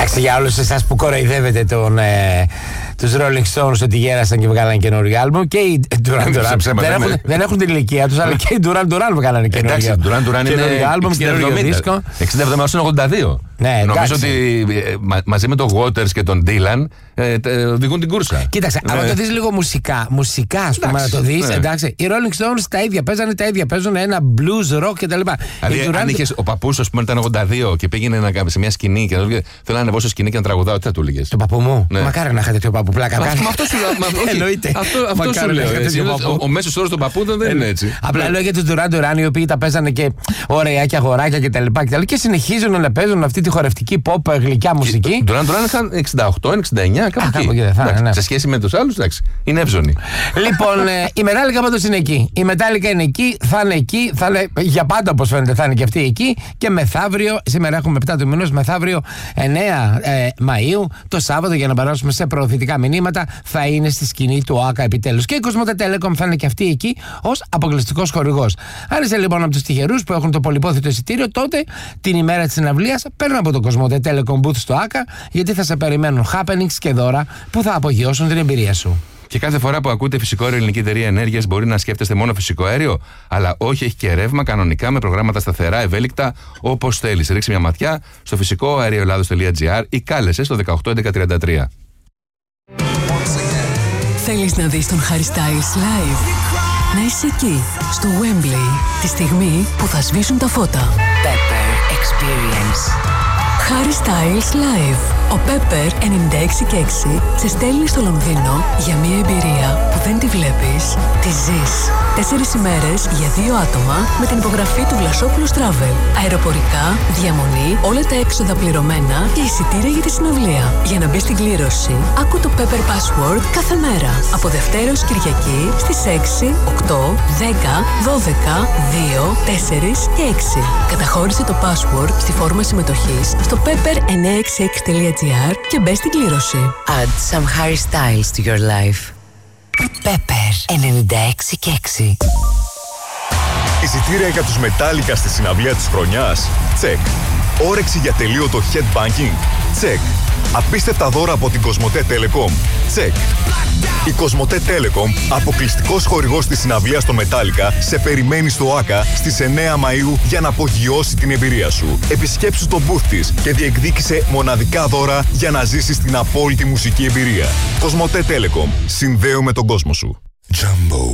Εντάξει, για όλους εσάς που κοροϊδεύετε τους Rolling Stones ότι γέρασαν και βγάλανε καινούργιο άλμπομ, και οι Duran Duran δεν έχουν την ηλικία τους, αλλά και οι Duran Duran βγάλανε καινούργιο άλμπομ, καινούργιο δίσκο. 67 μας είναι 82. Ναι, νομίζω ότι μαζί με τον Waters και τον Dylan οδηγούν την κούρσα. Κοίταξε, άμα το δεις λίγο μουσικά, ας πούμε, να το δεις, εντάξει, οι Rolling Stones τα ίδια παίζανε, τα ίδια παίζουν, ένα blues rock κτλ. Δηλαδή, αν είχες ο παππούς, ας πούμε, ήταν 82 και πήγαινε σε μια σκηνή και θέλω να ανεβώ στο σκηνή και να τραγουδάω, τι θα του έλεγες? Το παππού μου. Μακάρι να είχατε τέτοιο παππού, πλάκα κάνει. Αυτό σου λέω. Εννοείται. Αυτό σου λέω. Ο μέσος όρος των παππούδων δεν είναι έτσι. Απλά λέω για τους Duran Duran, οι οποίοι τα παίζανε και ωραία και αγοράκια κτλ. Και συνεχίζουν να παίζουν αυτή τη χορευτική pop γλυκιά μουσική. Duran Duran είχαν 68, 69, κάπου εκεί. Σε σχέση με τους άλλους, εντάξει, είναι εύζωνη. Λοιπόν, η Metallica πάντως είναι εκεί. Η Metallica είναι εκεί, θα είναι εκεί, θα είναι για πάντα όπως φαίνεται, θα είναι και αυτή εκεί. Και μεθαύριο, σήμερα έχουμε 7 του μηνός, μεθαύριο 9 Μαΐου, το Σάββατο, για να περάσουμε σε προωθητικά μηνύματα, θα είναι στη σκηνή του ΟΑΚΑ επιτέλους. Και η Cosmote Telecom θα είναι και αυτή εκεί ως αποκλειστικός χορηγός. Αν είσαι λοιπόν από τους τυχερούς που έχουν το πολυπόθητο εισιτήριο, τότε την ημέρα της συναυλίας παίρνω από το Cosmote Telecom booth στο ΟΑΚΑ, γιατί θα σε περιμένουν happenings και δώρα που θα απογειώσουν την εμπειρία σου. Και κάθε φορά που ακούτε φυσικό αέριο Ελληνική Εταιρεία Ενέργειας, μπορεί να σκέφτεστε μόνο φυσικό αέριο, αλλά όχι, έχει και ρεύμα κανονικά με προγράμματα σταθερά, ευέλικτα, όπως θέλεις. Ρίξε μια ματιά στο φυσικοαερioελλάδος.gr ή κάλεσε στο 181133. Θέλεις να δεις τον Harry Styles live? Να είσαι εκεί, στο Wembley, τη στιγμή που θα σβήσουν τα φώτα. Pepper Experience. Harry Styles Live. Ο Pepper 96,6 σε στέλνει στο Λονδίνο για μια εμπειρία που δεν τη βλέπεις, τη ζεις. 4 ημέρες για 2 άτομα με την υπογραφή του Βλασόπουλος Travel. Αεροπορικά, διαμονή, όλα τα έξοδα πληρωμένα και εισιτήρια για τη συναυλία. Για να μπει στην κλήρωση, άκου το Pepper Password κάθε μέρα. Από Δευτέρα ως Κυριακή στις 6, 8, 10, 12, 2, 4 και 6. Καταχώρησε το password στη φόρμα συμμετοχής στο pepper966.gr και μπες στην κλήρωση. Add some Harry Styles to your life. Pepper 96,6. Εισιτήρια για τους Metallica στη συναυλία της χρονιάς? Τσεκ. Όρεξη για τελείωτο headbanging? Τσεκ. Απίστευτα δώρα από την Cosmote Telecom? Τσεκ. Η Cosmote Telecom, αποκλειστικός χορηγός της συναυλίας των Metallica, σε περιμένει στο ΆΚΑ στις 9 Μαΐου για να απογειώσει την εμπειρία σου. Επισκέψου το booth της και διεκδίκησε μοναδικά δώρα για να ζήσεις την απόλυτη μουσική εμπειρία. Cosmote Telecom. Συνδέουμε τον κόσμο σου. Jumbo.